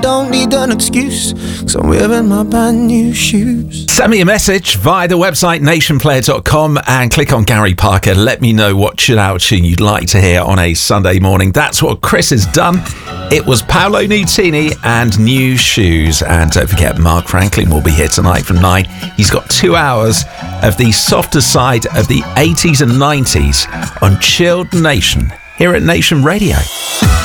Don't need an excuse, 'cause I'm wearing my brand new shoes. Send me a message via the website nationplayer.com and click on Gary Parker. Let me know what chill out tune you'd like to hear on a Sunday morning. That's what Chris has done. It was Paolo Nutini and New Shoes. And don't forget, Mark Franklin will be here tonight from 9. He's got 2 hours of the softer side of the 80s and 90s on Chilled Nation here at Nation Radio.